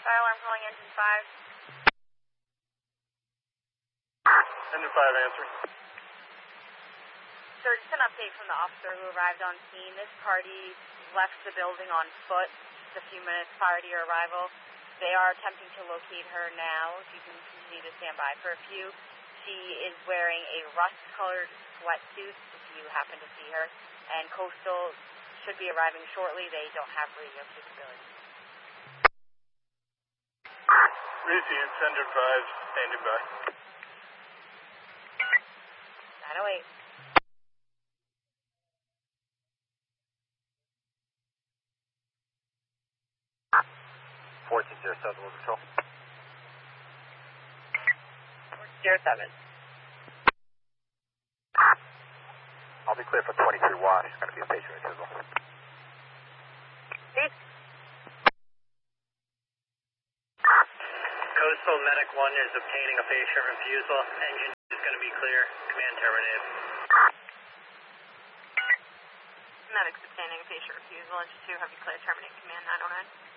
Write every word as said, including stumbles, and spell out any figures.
Fire alarm calling engine five. Engine five answering. Sir, just an update from the officer who arrived on scene. This party left the building on foot just a few minutes prior to your arrival. They are attempting to locate her now. If you can continue to stand by for a few. She is wearing a rust-colored sweatsuit, if you happen to see her. And Coastal should be arriving shortly. They don't have radio capability. Received, engine five, standing by. nine oh eight. fourteen zero seven, will control. fourteen zero seven. I'll be clear for twenty-three watts. It's going to be a patient refusal. Please. Coastal Medic one is obtaining a patient refusal. Engine is going to be clear. Command terminated. Medic's obtaining a patient refusal. Engine two, have you cleared terminate command nine oh nine.